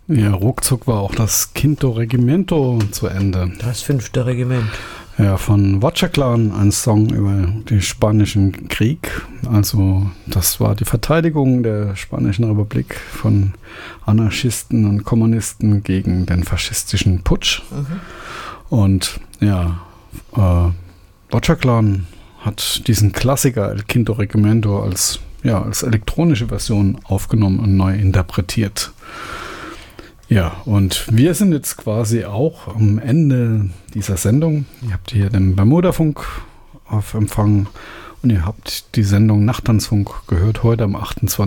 Ja, ruckzuck war auch das Quinto Regimiento zu Ende. Das 5. Regiment. Ja, von Watchaclan, ein Song über den Spanischen Krieg. Also das war die Verteidigung der Spanischen Republik von Anarchisten und Kommunisten gegen den faschistischen Putsch. Und ja, Watchaclan hat diesen Klassiker El Quinto Regimiento als elektronische Version aufgenommen und neu interpretiert. Ja, und wir sind jetzt quasi auch am Ende dieser Sendung. Ihr habt hier den Bermuda-Funk auf Empfang und ihr habt die Sendung Nachttanzfunk gehört heute am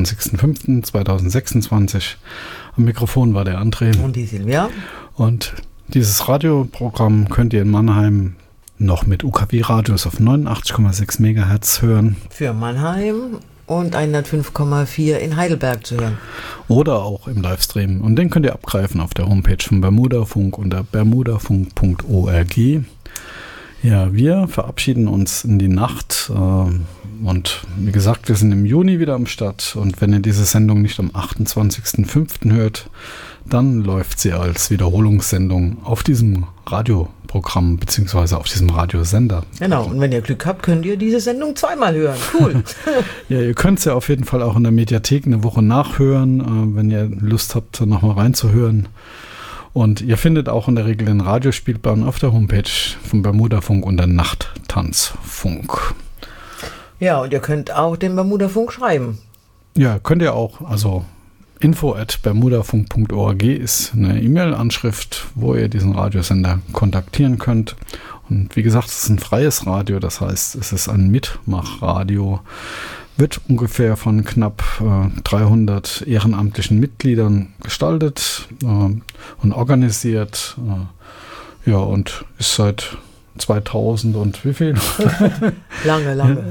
28.05.2026. Am Mikrofon war der André. Und die Silvia. Und dieses Radioprogramm könnt ihr in Mannheim noch mit UKW-Radios auf 89,6 MHz hören. Für Mannheim und 105,4 in Heidelberg zu hören. Oder auch im Livestream. Und den könnt ihr abgreifen auf der Homepage von Bermuda-Funk unter bermudafunk.org. Ja, wir verabschieden uns in die Nacht. Und wie gesagt, wir sind im Juni wieder am Start. Und wenn ihr diese Sendung nicht am 28.05. hört, dann läuft sie als Wiederholungssendung auf diesem Radioprogramm beziehungsweise auf diesem Radiosender. Genau, und wenn ihr Glück habt, könnt ihr diese Sendung zweimal hören. Cool. Ja, ihr könnt es ja auf jeden Fall auch in der Mediathek eine Woche nachhören, wenn ihr Lust habt, nochmal reinzuhören. Und ihr findet auch in der Regel den Radiospielplan auf der Homepage vom Bermuda-Funk unter Nachttanzfunk. Ja, und ihr könnt auch den Bermuda-Funk schreiben. Ja, könnt ihr auch. Also info@bermudafunk.org ist eine E-Mail-Anschrift, wo ihr diesen Radiosender kontaktieren könnt. Und wie gesagt, es ist ein freies Radio, das heißt, es ist ein Mitmachradio. Wird ungefähr von knapp 300 ehrenamtlichen Mitgliedern gestaltet und organisiert. Ja, und ist seit 2000 und wie viel? Lange.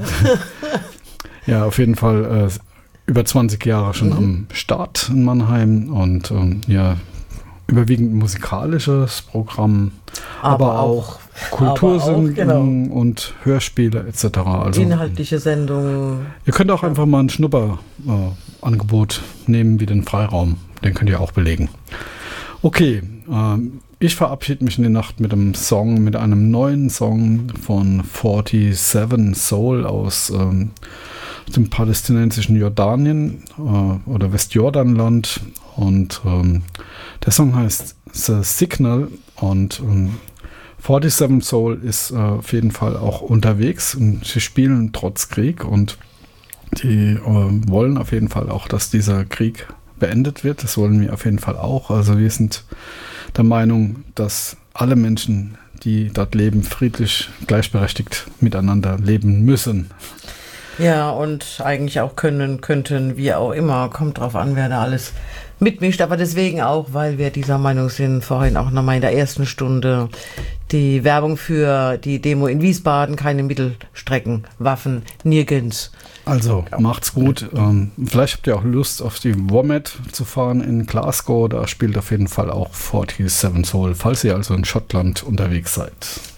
Ja, auf jeden Fall über 20 Jahre schon am Start in Mannheim und überwiegend musikalisches Programm, aber auch Kultursendungen und Hörspiele etc. Also inhaltliche Sendungen. Ihr könnt auch einfach mal ein Schnupperangebot nehmen wie den Freiraum. Den könnt ihr auch belegen. Okay, ich verabschiede mich in die Nacht mit einem neuen Song von 47 Soul aus dem palästinensischen Jordanien oder Westjordanland. Und der Song heißt The Signal und 47 Soul ist auf jeden Fall auch unterwegs und sie spielen trotz Krieg und die wollen auf jeden Fall auch, dass dieser Krieg beendet wird. Das wollen wir auf jeden Fall auch. Also wir sind der Meinung, dass alle Menschen, die dort leben, friedlich, gleichberechtigt miteinander leben müssen. Ja, und eigentlich auch könnten, wie auch immer, kommt drauf an, wer da alles mitmischt, aber deswegen auch, weil wir dieser Meinung sind, vorhin auch nochmal in der ersten Stunde die Werbung für die Demo in Wiesbaden, keine Mittelstreckenwaffen, nirgends. Also macht's gut. Vielleicht habt ihr auch Lust, auf die WOMAD zu fahren in Glasgow. Da spielt auf jeden Fall auch 47 Soul, falls ihr also in Schottland unterwegs seid.